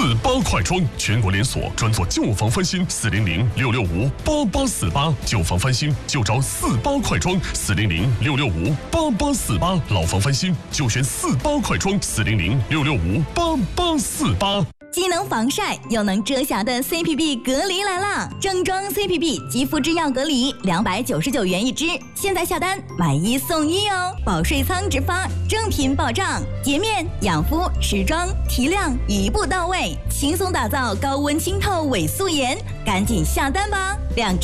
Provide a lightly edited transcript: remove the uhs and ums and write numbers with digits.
48快装，全国连锁，专做旧房翻新，400-665-8848，旧房翻新就找48快装，400-665-8848，老房翻新就选48快装，400-665-8848。 既能防晒又能遮瑕的 CPB 隔离来啦！正装 CPB 肌肤之钥隔离299元一支，现在下单买1送1哦！保税仓直发，正品保障，洁面、养肤、持妆、提亮一步到位，轻松打造高温清透伪素颜，赶紧下单吧！2支